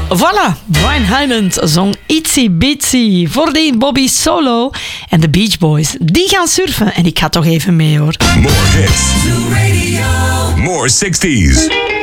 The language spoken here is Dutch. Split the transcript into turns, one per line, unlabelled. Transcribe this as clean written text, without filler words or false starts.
Voilà, Brian Hyland zong Itsy Bitsy. Voordien Bobby Solo en de Beach Boys. Die gaan surfen en ik ga toch even mee hoor.
More hits. More 60s.